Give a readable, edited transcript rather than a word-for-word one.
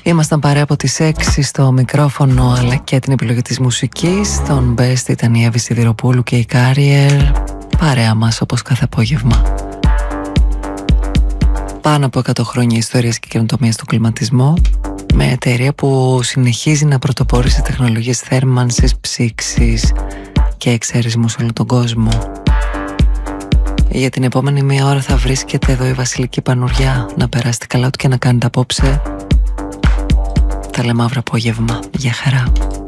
Ήμασταν παρέα από τις 6 στο μικρόφωνο αλλά και την επιλογή της μουσικής. Τον Best ήταν η Εύη Σιδηροπούλου και η Carrier. Παρέα μας όπως κάθε απόγευμα. Πάνω από 100 χρόνια ιστορίας και καινοτομίας του κλιματισμού, με εταιρεία που συνεχίζει να πρωτοπορεί σε τεχνολογίες θέρμανσης, ψήξης και εξαίρισμου σε όλο τον κόσμο. Για την επόμενη μία ώρα θα βρίσκεται εδώ η Βασιλική Πανουριά. Να περάσετε καλά ό,τι και να κάνετε απόψε. Τα λέμε αύριο απόγευμα. Γεια χαρά.